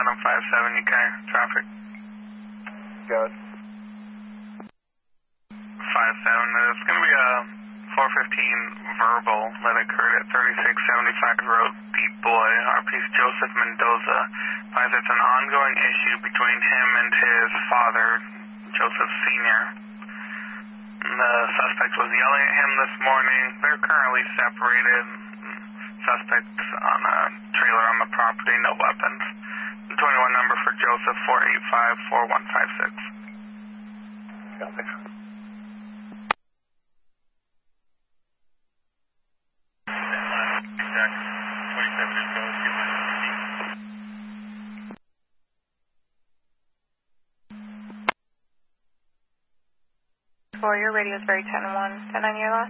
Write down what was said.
on 57 UK traffic. Go. 57, it's going to be a 415 verbal that occurred at 3675 Road, Deep Boy. Our piece Joseph Mendoza finds it's an ongoing issue between him and his father, Joseph Sr. The suspect was yelling at him this morning. They're currently separated. Suspects on a trailer on the property, no weapons. The 21 number for Joseph, 485-4156. Copy. Your radio is very 10-1. 10 on your last.